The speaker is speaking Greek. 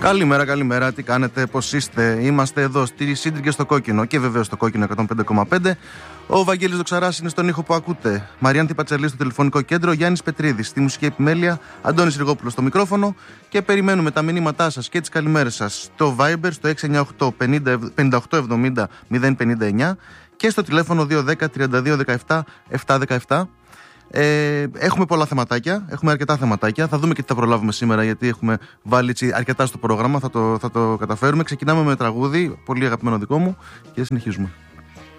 Καλημέρα, τι κάνετε, πώς είστε? Είμαστε εδώ στη Σύντριγγε στο Κόκκινο και βεβαίως στο Κόκκινο 105,5. Ο Βαγγέλης Δοξαράς είναι στον ήχο που ακούτε. Μαριάννη Πατσαλή στο τηλεφωνικό κέντρο. Γιάννης Πετρίδης στη μουσική επιμέλεια. Αντώνης Ριγόπουλος στο μικρόφωνο. Και περιμένουμε τα μηνύματά σας και τις καλημέρες σας στο Viber στο 698 58 70 059 και στο τηλέφωνο 210 32 17 717. Έχουμε πολλά θεματάκια, έχουμε αρκετά θεματάκια. Θα δούμε και τι θα προλάβουμε σήμερα, γιατί έχουμε βάλει αρκετά στο πρόγραμμα. Θα το καταφέρουμε. Ξεκινάμε με τραγούδι, πολύ αγαπημένο δικό μου, και συνεχίζουμε.